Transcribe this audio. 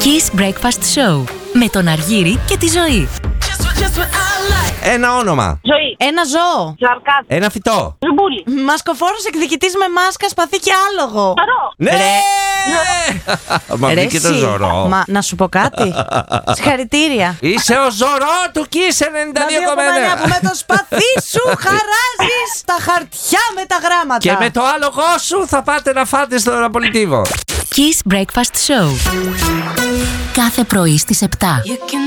Kiss Breakfast Show με τον Αργύρη και τη Ζωή. Ένα όνομα. Ζωή. Ένα ζώο. Ζαρκάδι. Ένα φυτό. Ζουμπούλι. Μασκοφόρος εκδικητής με μάσκα, σπαθί και άλογο. Ζωρό. Ναι! Μα Ρε βγήκε το εσύ. Ζωρό. Μα να σου πω κάτι. Συγχαρητήρια. Είσαι ο Ζωρό του Kiss 92,9. Που με το σπαθί σου χαράζεις τα χαρτιά με τα γράμματα. Και με το άλογο σου θα πάτε να φάτε στον Απολυτίβο. Kiss Breakfast Show. Κάθε πρωί στις 7.